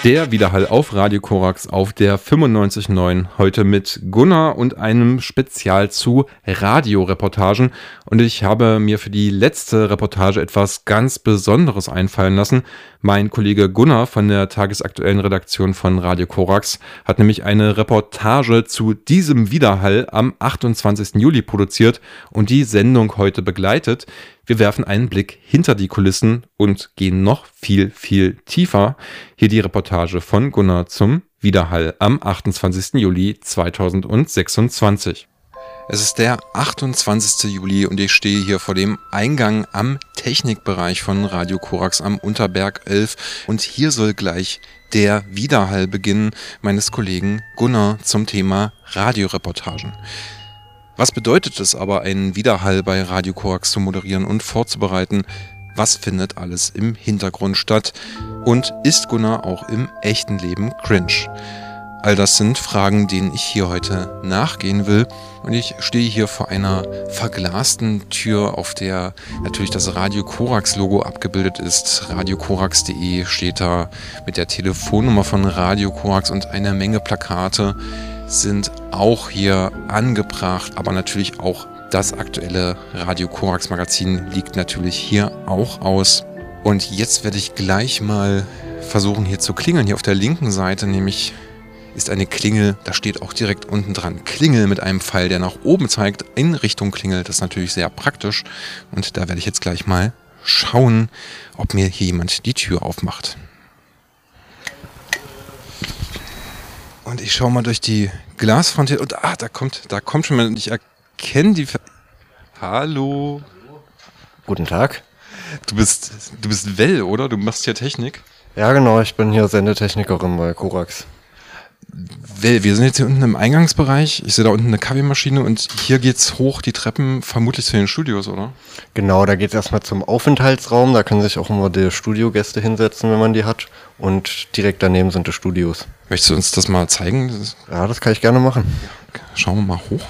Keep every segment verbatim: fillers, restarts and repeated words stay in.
Der Widerhall auf Radio Korax auf der fünfundneunzig Komma neun. Heute mit Gunnar und einem Spezial zu Radioreportagen. Und ich habe mir für die letzte Reportage etwas ganz Besonderes einfallen lassen. Mein Kollege Gunnar von der tagesaktuellen Redaktion von Radio Korax hat nämlich eine Reportage zu diesem Widerhall am achtundzwanzigsten Juli produziert und die Sendung heute begleitet. Wir werfen einen Blick hinter die Kulissen und gehen noch viel, viel tiefer. Hier die Reportage von Gunnar zum Widerhall am achtundzwanzigsten Juli zweitausendsechsundzwanzig. Es ist der achtundzwanzigste Juli und ich stehe hier vor dem Eingang am Technikbereich von Radio Korax am Unterberg elf und hier soll gleich der Widerhall beginnen meines Kollegen Gunnar zum Thema Radioreportagen. Was bedeutet es aber, einen Widerhall bei Radio Korax zu moderieren und vorzubereiten? Was findet alles im Hintergrund statt? Und ist Gunnar auch im echten Leben cringe? All das sind Fragen, denen ich hier heute nachgehen will. Und ich stehe hier vor einer verglasten Tür, auf der natürlich das Radio Korax-Logo abgebildet ist. radio korax punkt de steht da mit der Telefonnummer von Radio Korax und eine Menge Plakate sind auch hier angebracht, aber natürlich auch das aktuelle Radio Korax Magazin liegt natürlich hier auch aus. Und jetzt werde ich gleich mal versuchen hier zu klingeln. Hier auf der linken Seite nämlich ist eine Klingel, da steht auch direkt unten dran Klingel mit einem Pfeil, der nach oben zeigt, in Richtung Klingel. Das ist natürlich sehr praktisch und da werde ich jetzt gleich mal schauen, ob mir hier jemand die Tür aufmacht. Und ich schaue mal durch die Glasfront und ah, da kommt, da kommt schon mal, ich erkenne die... Ver- Hallo. Guten Tag. Du bist, du bist Well, oder? Du machst hier Technik? Ja, genau, ich bin hier Sendetechnikerin bei Korax. Well, wir sind jetzt hier unten im Eingangsbereich. Ich sehe da unten eine Kaffeemaschine und hier geht's hoch die Treppen, vermutlich zu den Studios, oder? Genau, da geht's erstmal zum Aufenthaltsraum. Da können sich auch immer die Studiogäste hinsetzen, wenn man die hat. Und direkt daneben sind die Studios. Möchtest du uns das mal zeigen? Das ja, das kann ich gerne machen. Ja, schauen wir mal hoch.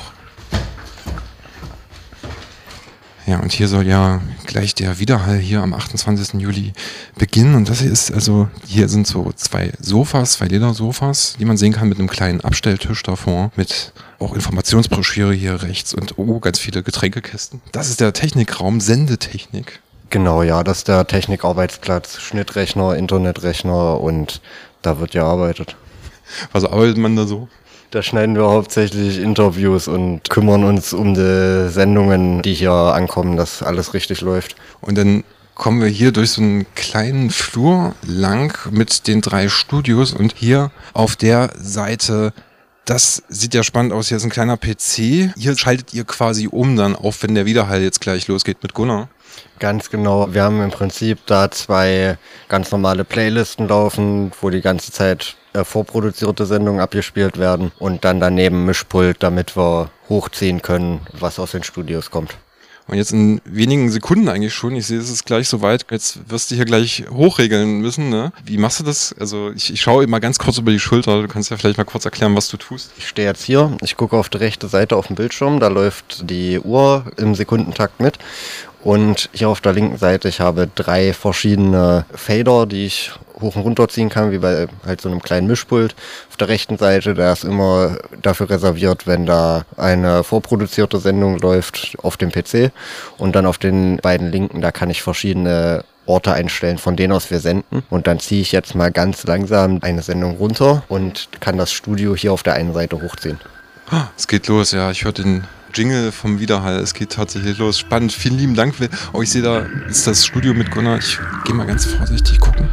Ja, und hier soll ja gleich der Widerhall hier am achtundzwanzigsten Juli beginnen. Und das hier ist, also, hier sind so zwei Sofas, zwei Ledersofas, die man sehen kann mit einem kleinen Abstelltisch davor, mit auch Informationsbroschüre hier rechts und oh, ganz viele Getränkekästen. Das ist der Technikraum, Sendetechnik. Genau, ja, das ist der Technikarbeitsplatz, Schnittrechner, Internetrechner und da wird gearbeitet. Was arbeitet man da so? Da schneiden wir hauptsächlich Interviews und kümmern uns um die Sendungen, die hier ankommen, dass alles richtig läuft. Und dann kommen wir hier durch so einen kleinen Flur lang mit den drei Studios und hier auf der Seite, das sieht ja spannend aus, hier ist ein kleiner P C. Hier schaltet ihr quasi um dann auf, wenn der Widerhall jetzt gleich losgeht mit Gunnar. Ganz genau. Wir haben im Prinzip da zwei ganz normale Playlisten laufen, wo die ganze Zeit äh, vorproduzierte Sendungen abgespielt werden und dann daneben Mischpult, damit wir hochziehen können, was aus den Studios kommt. Und jetzt in wenigen Sekunden eigentlich schon, ich sehe, es ist gleich soweit, jetzt wirst du hier gleich hochregeln müssen, ne? Wie machst du das? Also ich, ich schaue mal ganz kurz über die Schulter, du kannst ja vielleicht mal kurz erklären, was du tust. Ich stehe jetzt hier, ich gucke auf die rechte Seite auf dem Bildschirm, da läuft die Uhr im Sekundentakt mit. Und hier auf der linken Seite, ich habe drei verschiedene Fader, die ich hoch und runter ziehen kann, wie bei halt so einem kleinen Mischpult. Auf der rechten Seite, da ist immer dafür reserviert, wenn da eine vorproduzierte Sendung läuft auf dem P C. Und dann auf den beiden linken, da kann ich verschiedene Orte einstellen, von denen aus wir senden. Und dann ziehe ich jetzt mal ganz langsam eine Sendung runter und kann das Studio hier auf der einen Seite hochziehen. Es geht los, ja, ich höre den Jingle vom Widerhall, es geht tatsächlich los. Spannend, vielen lieben Dank. Oh, ich sehe, da ist das Studio mit Gunnar. Ich gehe mal ganz vorsichtig gucken.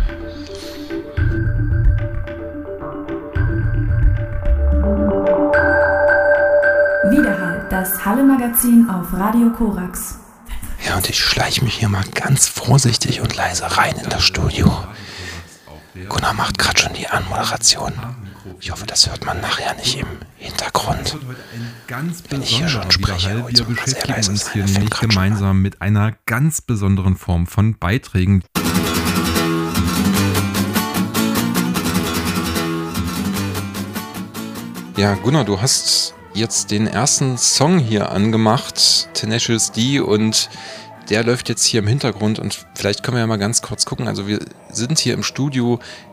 Widerhall, das Halle-Magazin auf Radio Korax. Ja, und ich schleiche mich hier mal ganz vorsichtig und leise rein in das Studio. Gunnar macht gerade schon die Anmoderation. Ich hoffe, das hört man nachher nicht im Hintergrund. Wenn ich hier schon spreche, wir beschäftigen uns hier nämlich gemeinsam mit einer ganz besonderen Form von Beiträgen. Ja, Gunnar, du hast jetzt den ersten Song hier angemacht, Tenacious D, und der läuft jetzt hier im Hintergrund und vielleicht können wir ja mal ganz kurz gucken. Also wir sind hier im Studio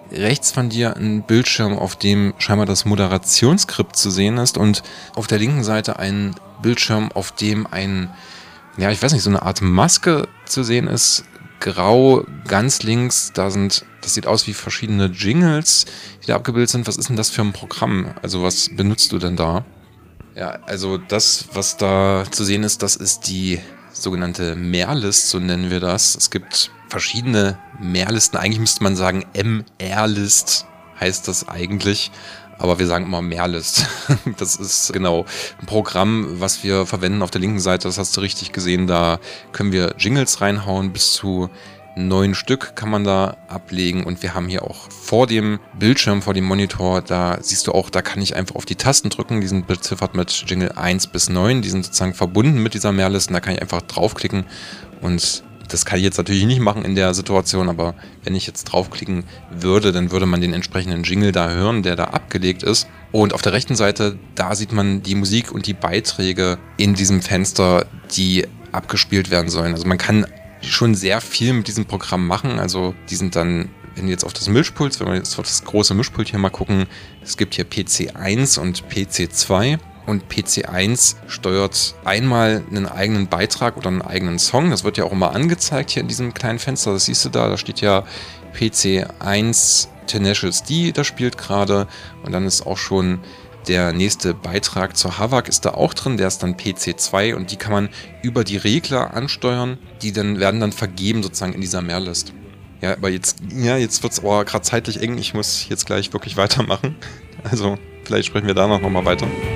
rechts von dir ein Bildschirm, auf dem scheinbar das Moderationsskript zu sehen ist und auf der linken Seite ein Bildschirm, auf dem ein, ja, ich weiß nicht, so eine Art Maske zu sehen ist. Grau, ganz links, da sind, das sieht aus wie verschiedene Jingles, die da abgebildet sind. Was ist denn das für ein Programm? Also was benutzt du denn da? Ja, also das, was da zu sehen ist, das ist die sogenannte Mehrlist, so nennen wir das. Es gibt verschiedene Mehrlisten. Eigentlich müsste man sagen M R-List heißt das eigentlich. Aber wir sagen immer Mehrlist. Das ist genau ein Programm, was wir verwenden auf der linken Seite. Das hast du richtig gesehen. Da können wir Jingles reinhauen. Bis zu neun Stück kann man da ablegen. Und wir haben hier auch vor dem Bildschirm, vor dem Monitor, da siehst du auch, da kann ich einfach auf die Tasten drücken. Die sind beziffert mit Jingle eins bis neun. Die sind sozusagen verbunden mit dieser Mehrliste. Da kann ich einfach draufklicken und das kann ich jetzt natürlich nicht machen in der Situation, aber wenn ich jetzt draufklicken würde, dann würde man den entsprechenden Jingle da hören, der da abgelegt ist. Und auf der rechten Seite, da sieht man die Musik und die Beiträge in diesem Fenster, die abgespielt werden sollen. Also man kann schon sehr viel mit diesem Programm machen. Also die sind dann, wenn wir jetzt auf das Mischpult, wenn wir jetzt auf das große Mischpult hier mal gucken, es gibt hier P C eins und P C zwei. Und P C eins steuert einmal einen eigenen Beitrag oder einen eigenen Song. Das wird ja auch immer angezeigt hier in diesem kleinen Fenster. Das siehst du da. Da steht ja P C eins Tenacious D, das spielt gerade. Und dann ist auch schon der nächste Beitrag zur Havak ist da auch drin. Der ist dann P C zwei und die kann man über die Regler ansteuern. Die dann werden dann vergeben sozusagen in dieser Mehrlist. Ja, aber jetzt, ja, jetzt wird es aber gerade zeitlich eng. Ich muss jetzt gleich wirklich weitermachen. Also vielleicht sprechen wir danach nochmal weiter.